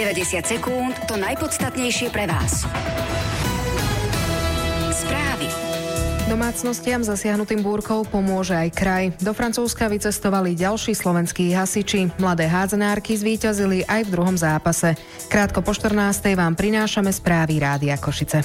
90 sekúnd, to najpodstatnejšie pre vás. Správy. Domácnostiam zasiahnutým búrkou pomôže aj kraj. Do Francúzska vycestovali ďalší slovenskí hasiči. Mladé hádzanárky zvíťazili aj v druhom zápase. Krátko po 14:00 vám prinášame správy Rádia Košice.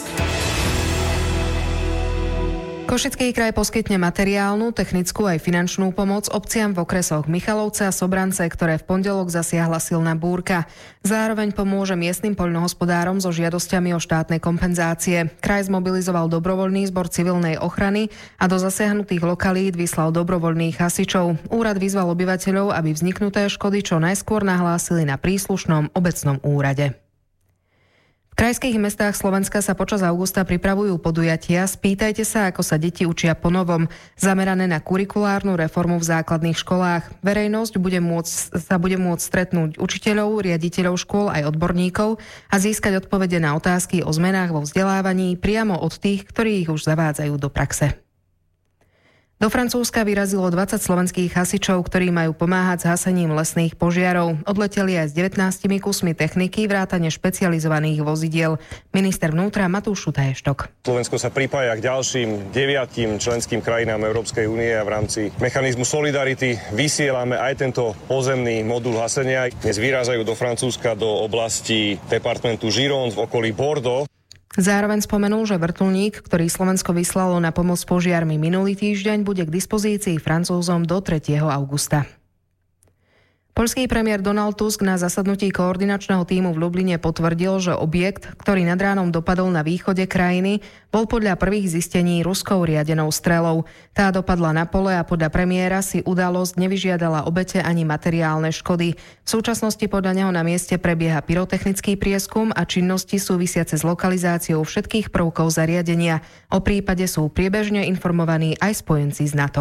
Košický kraj poskytne materiálnu, technickú aj finančnú pomoc obciam v okresoch Michalovce a Sobrance, ktoré v pondelok zasiahla silná búrka. Zároveň pomôže miestnym poľnohospodárom so žiadosťami o štátne kompenzácie. Kraj zmobilizoval dobrovoľný zbor civilnej ochrany a do zasiahnutých lokalít vyslal dobrovoľných hasičov. Úrad vyzval obyvateľov, aby vzniknuté škody čo najskôr nahlásili na príslušnom obecnom úrade. V krajských mestách Slovenska sa počas augusta pripravujú podujatia Spýtajte sa, ako sa deti učia po novom, zamerané na kurikulárnu reformu v základných školách. Verejnosť bude môcť stretnúť učiteľov, riaditeľov škôl aj odborníkov a získať odpovede na otázky o zmenách vo vzdelávaní priamo od tých, ktorí ich už zavádzajú do praxe. Do Francúzska vyrazilo 20 slovenských hasičov, ktorí majú pomáhať s hasením lesných požiarov. Odleteli aj s 19 kusmi techniky, vrátane špecializovaných vozidiel. Minister vnútra Matúš Šutaj-Štok. Slovensko sa pripája k ďalším 9 členským krajinám Európskej únie a v rámci mechanizmu Solidarity vysielame aj tento pozemný modul hasenia. Dnes vyrážajú do Francúzska do oblasti departmentu Gironde v okolí Bordeaux. Zároveň spomenul, že vrtuľník, ktorý Slovensko vyslalo na pomoc požiarmi minulý týždeň, bude k dispozícii Francúzom do 3. augusta. Poľský premiér Donald Tusk na zasadnutí koordinačného tímu v Lubline potvrdil, že objekt, ktorý nad ránom dopadol na východe krajiny, bol podľa prvých zistení ruskou riadenou strelou. Tá dopadla na pole a podľa premiéra si udalosť nevyžiadala obete ani materiálne škody. V súčasnosti podľa neho na mieste prebieha pyrotechnický prieskum a činnosti súvisiace s lokalizáciou všetkých prvkov zariadenia. O prípade sú priebežne informovaní aj spojenci z NATO.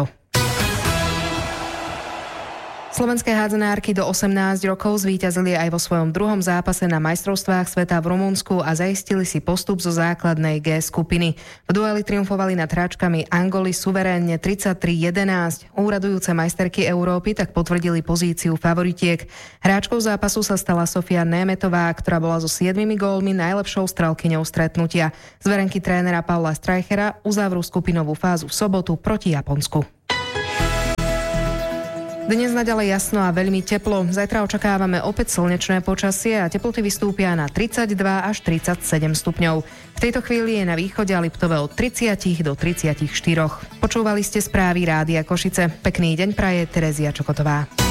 Slovenské hádzanárky do 18 rokov zvíťazili aj vo svojom druhom zápase na majstrovstvách sveta v Rumunsku a zaistili si postup zo základnej G skupiny. V dueli triumfovali nad hráčkami Angoly suverénne 33-11. Úradujúce majsterky Európy tak potvrdili pozíciu favoritiek. Hráčkou zápasu sa stala Sofia Németová, ktorá bola so 7 gólmi najlepšou strelkyňou stretnutia. Zverenky trénera Pavla Streichera uzavrú skupinovú fázu v sobotu proti Japonsku. Dnes naďalej jasno a veľmi teplo. Zajtra očakávame opäť slnečné počasie a teploty vystúpia na 32 až 37 stupňov. V tejto chvíli je na východe a Liptove od 30 do 34. Počúvali ste správy Rádia Košice. Pekný deň praje Terezia Čokotová.